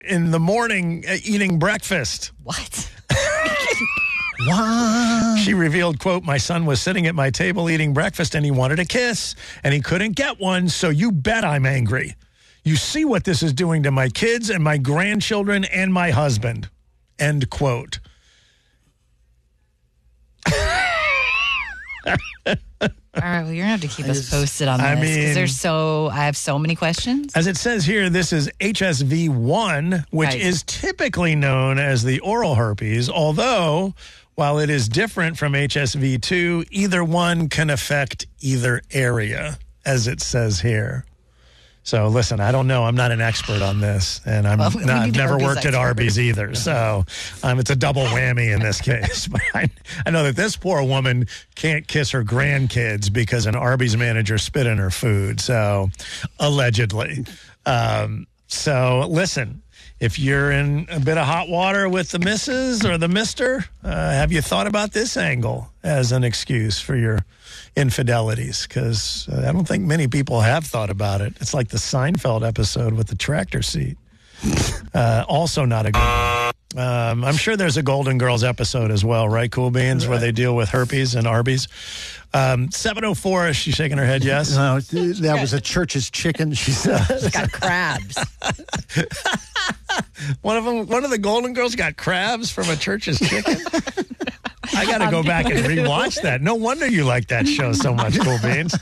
in the morning eating breakfast. What? What? She revealed, quote, my son was sitting at my table eating breakfast and he wanted a kiss and he couldn't get one, so you bet I'm angry. You see what this is doing to my kids and my grandchildren and my husband, end quote. All right, well, you're going to have to keep us posted on this because I have so many questions. As it says here, this is HSV-1, which is typically known as the oral herpes, although while it is different from HSV-2, either one can affect either area, as it says here. So, listen, I don't know. I'm not an expert on this, and I've never worked at Arby's either. So, it's a double whammy in this case. But I know that this poor woman can't kiss her grandkids because an Arby's manager spit in her food. So, allegedly. So, listen, if you're in a bit of hot water with the missus or the mister, have you thought about this angle as an excuse for your infidelities? Because I don't think many people have thought about it. It's like the Seinfeld episode with the tractor seat. Also not a good I'm sure there's a Golden Girls episode as well, right, Cool Beans, where they deal with herpes and Arby's. 704, is she shaking her head yes? No, that was a Church's chicken, she said. She's got crabs. One of the Golden Girls got crabs from a Church's chicken? I got to go back and rewatch that. No wonder you like that show so much, Cool Beans.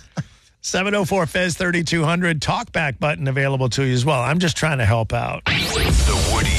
704-FEZ-3200, talkback button available to you as well. I'm just trying to help out. The Woody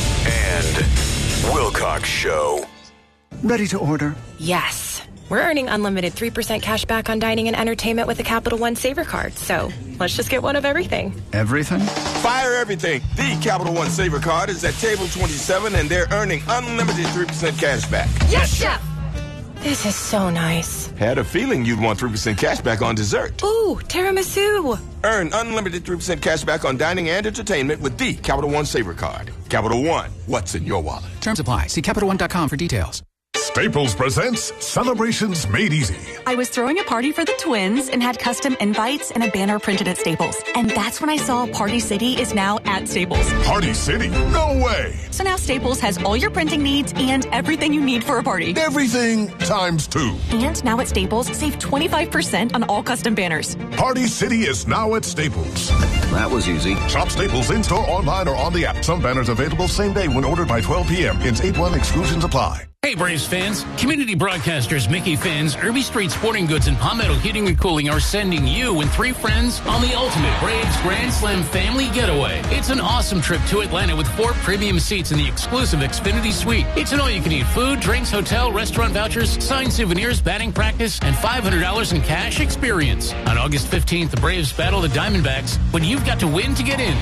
and Wilcox Show. Ready to order? Yes. We're earning unlimited 3% cash back on dining and entertainment with the Capital One Saver Card. So let's just get one of everything. Everything? Fire everything. The Capital One Saver Card is at table 27, and they're earning unlimited 3% cash back. Yes, Chef! This is so nice. Had a feeling you'd want 3% cash back on dessert. Ooh, tiramisu. Earn unlimited 3% cash back on dining and entertainment with the Capital One Saver Card. Capital One, what's in your wallet? Terms apply. See CapitalOne.com for details. Staples presents Celebrations Made Easy. I was throwing a party for the twins and had custom invites and a banner printed at Staples. And that's when I saw Party City is now at Staples. Party City? No way! So now Staples has all your printing needs and everything you need for a party. Everything times 2. And now at Staples, save 25% on all custom banners. Party City is now at Staples. That was easy. Shop Staples in-store, online, or on the app. Some banners available same day when ordered by 12 p.m. Ins 8-1 exclusions apply. Hey, Braves fans. Community broadcasters Mickey Fens, Irby Street Sporting Goods, and Palmetto Heating and Cooling are sending you and 3 friends on the ultimate Braves Grand Slam family getaway. It's an awesome trip to Atlanta with 4 premium seats in the exclusive Xfinity Suite. It's an all-you-can-eat food, drinks, hotel, restaurant vouchers, signed souvenirs, batting practice, and $500 in cash experience. On August 15th, the Braves battle the Diamondbacks, but you've got to win to get in.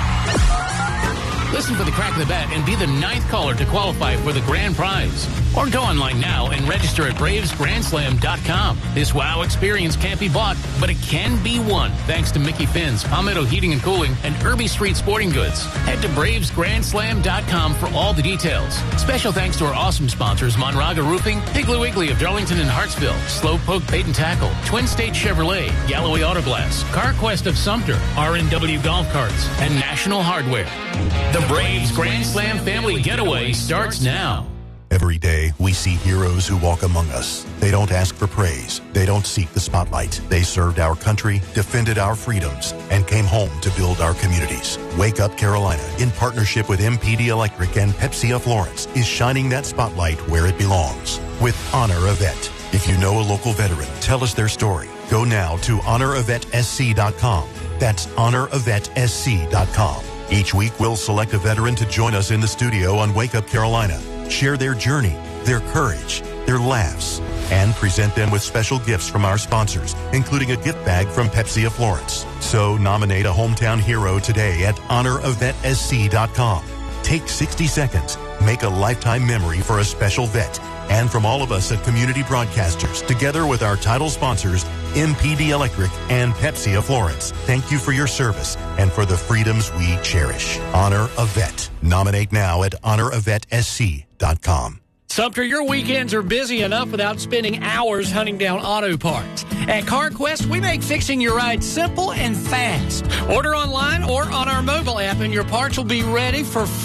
Listen for the crack of the bat and be the 9th caller to qualify for the grand prize. Or go online now and register at BravesGrandSlam.com. This wow experience can't be bought, but it can be won. Thanks to Mickey Fens, Palmetto Heating and Cooling, and Irby Street Sporting Goods. Head to BravesGrandSlam.com for all the details. Special thanks to our awesome sponsors, Monraga Roofing, Piggly Wiggly of Darlington and Hartsville, Slowpoke Bait and Tackle, Twin State Chevrolet, Galloway Auto Glass, CarQuest of Sumter, RNW Golf Carts, and National Hardware. The Braves Grand Slam family getaway starts now. Every day, we see heroes who walk among us. They don't ask for praise. They don't seek the spotlight. They served our country, defended our freedoms, and came home to build our communities. Wake Up Carolina, in partnership with MPD Electric and Pepsi of Florence, is shining that spotlight where it belongs. With Honor a Vet. If you know a local veteran, tell us their story. Go now to honoravetsc.com. That's honoravetsc.com. Each week, we'll select a veteran to join us in the studio on Wake Up Carolina. Share their journey, their courage, their laughs, and present them with special gifts from our sponsors, including a gift bag from Pepsi of Florence. So nominate a hometown hero today at honoravetsc.com. Take 60 seconds. Make a lifetime memory for a special vet. And from all of us at Community Broadcasters, together with our title sponsors, MPD Electric and Pepsi of Florence, thank you for your service and for the freedoms we cherish. Honor a Vet. Nominate now at honoravetsc.com. Sumter, your weekends are busy enough without spending hours hunting down auto parts. At CarQuest, we make fixing your ride simple and fast. Order online or on our mobile app, and your parts will be ready for